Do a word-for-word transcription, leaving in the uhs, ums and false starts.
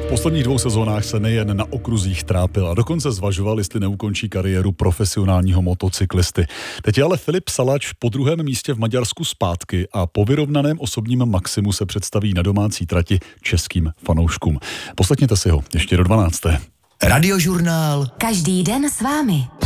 V posledních dvou sezónách se nejen na okruzích trápil a dokonce zvažoval, jestli neukončí kariéru profesionálního motocyklisty. Teď je ale Filip Salač po druhém místě v Maďarsku zpátky a po vyrovnaném osobním maximu se představí na domácí trati českým fanouškům. Poslechněte si ho ještě do dvanácté. Radiožurnál. Každý den s vámi.